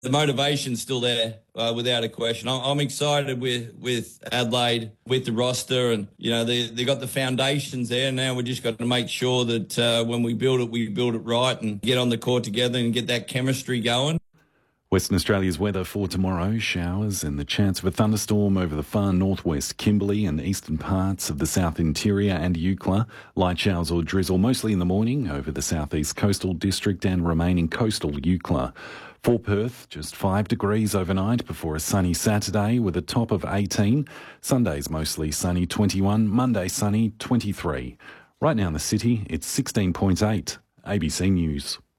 The motivation's still there, without a question. I'm excited with Adelaide, with the roster, and they got the foundations there. Now we just got to make sure that when we build it right, and get on the court together and get that chemistry going. Western Australia's weather for tomorrow: showers and the chance of a thunderstorm over the far northwest Kimberley and eastern parts of the south interior and Eucla. Light showers or drizzle mostly in the morning over the southeast coastal district and remaining coastal Eucla. For Perth, just 5 degrees overnight before a sunny Saturday with a top of 18. Sunday's mostly sunny, 21. Monday sunny, 23. Right now in the city, it's 16.8. ABC News.